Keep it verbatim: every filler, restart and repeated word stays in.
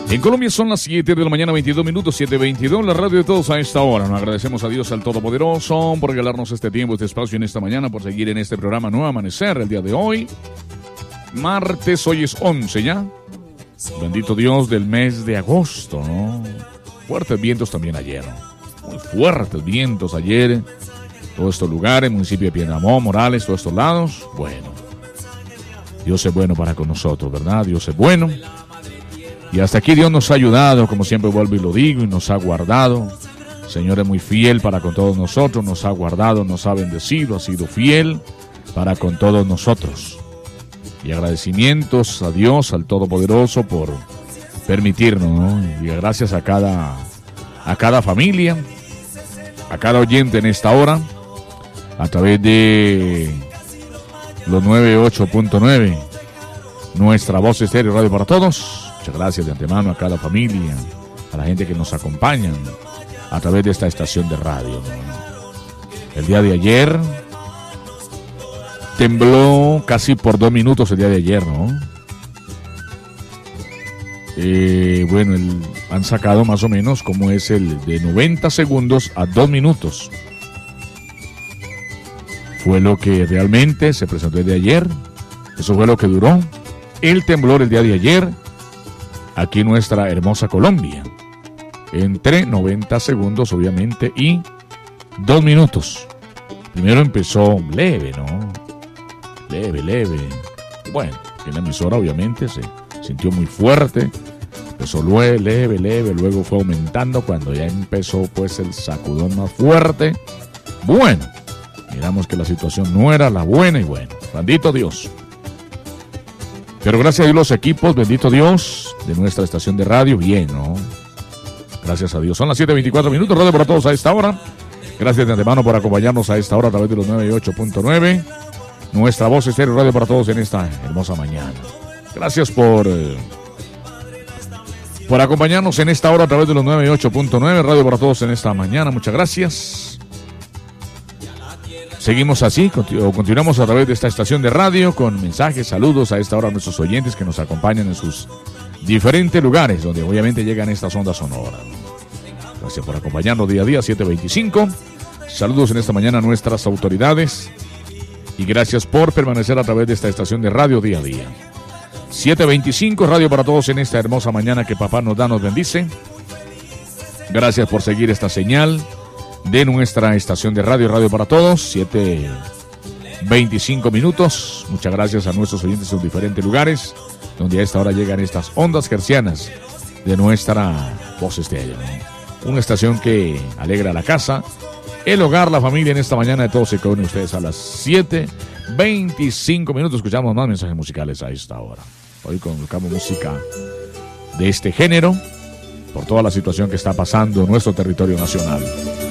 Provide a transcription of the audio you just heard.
En Colombia son las siete de la mañana, veintidós minutos, siete veintidós, la radio de todos a esta hora. Nos agradecemos a Dios al Todopoderoso por regalarnos este tiempo, este espacio en esta mañana, por seguir en este programa Nuevo Amanecer el día de hoy. Martes, hoy es once ya. Bendito Dios del mes de agosto, ¿no? Fuertes vientos también ayer, ¿no? Muy fuertes vientos ayer. Todos estos lugares, municipio de Piedramón, Morales, todos estos lados. Bueno, Dios es bueno para con nosotros, ¿verdad? Dios es bueno. Y hasta aquí Dios nos ha ayudado, como siempre vuelvo y lo digo, y nos ha guardado. El Señor es muy fiel para con todos nosotros, nos ha guardado, nos ha bendecido, ha sido fiel para con todos nosotros. Y agradecimientos a Dios, al Todopoderoso, por permitirnos, ¿no? Y gracias a cada, a cada familia, a cada oyente en esta hora, a través de los noventa y ocho punto nueve, nuestra voz estéreo Radio para Todos. Muchas gracias de antemano a cada familia, a la gente que nos acompaña a través de esta estación de radio, ¿no? El día de ayer tembló casi por dos minutos el día de ayer, ¿no? Eh, bueno, el, han sacado más o menos como es el de noventa segundos a dos minutos. Fue lo que realmente se presentó el día de ayer. Eso fue lo que duró el temblor el día de ayer aquí en nuestra hermosa Colombia. Entre noventa segundos, obviamente, y dos minutos. Primero empezó leve, ¿no? Leve, leve. Bueno, en la emisora, obviamente, se sintió muy fuerte. Empezó leve, leve, leve. Luego fue aumentando cuando ya empezó, pues, el sacudón más fuerte. Bueno, miramos que la situación no era la buena y bueno, bendito Dios. Pero gracias a Dios los equipos, bendito Dios, de nuestra estación de radio, bien, ¿no? Gracias a Dios. Son las siete veinticuatro minutos, radio para todos a esta hora. Gracias de antemano por acompañarnos a esta hora a través de los noventa y ocho punto nueve. Nuestra voz estéreo radio para todos en esta hermosa mañana. Gracias por, eh, por acompañarnos en esta hora a través de los noventa y ocho punto nueve, radio para todos en esta mañana. Muchas gracias. Seguimos así, continu- continuamos a través de esta estación de radio con mensajes, saludos a esta hora a nuestros oyentes que nos acompañan en sus diferentes lugares donde obviamente llegan estas ondas sonoras. Gracias por acompañarnos día a día, siete veinticinco. Saludos en esta mañana a nuestras autoridades y gracias por permanecer a través de esta estación de radio día a día. siete veinticinco, radio para todos en esta hermosa mañana que papá nos da, nos bendice. Gracias por seguir esta señal de nuestra estación de radio, Radio para Todos, siete veinticinco minutos. Muchas gracias a nuestros oyentes en los diferentes lugares donde a esta hora llegan estas ondas hercianas de nuestra voz estéreo, ¿no? Una estación que alegra la casa, el hogar, la familia en esta mañana de todos. Se con ustedes a las siete veinticinco minutos. Escuchamos más mensajes musicales a esta hora. Hoy colocamos música de este género por toda la situación que está pasando en nuestro territorio nacional.